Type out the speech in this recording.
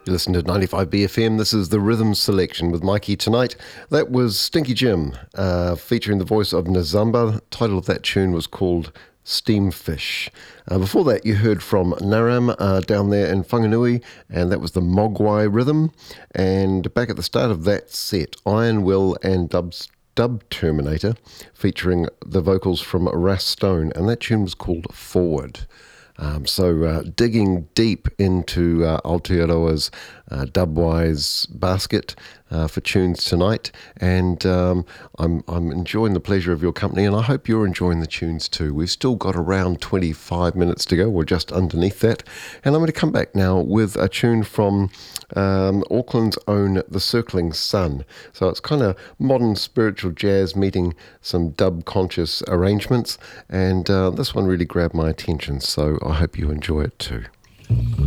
You listen to 95BFM. This is the Rhythm Selection with Mikey tonight. That was Stinky Jim, featuring the voice of Nazamba. The title of that tune was called Steamfish. Before that, you heard from Naram down there in Whanganui, and that was the Mogwai Rhythm. And back at the start of that set, Iron Will and Dub Terminator, featuring the vocals from Ras Stone, and that tune was called Forward. So digging deep into Aotearoa's Dubwise basket for tunes tonight, and I'm enjoying the pleasure of your company, and I hope you're enjoying the tunes too. We've still got around 25 minutes to go, we're just underneath that, and I'm going to come back now with a tune from Auckland's own The Circling Sun. So it's kind of modern spiritual jazz meeting some dub-conscious arrangements, and this one really grabbed my attention, so I hope you enjoy it too.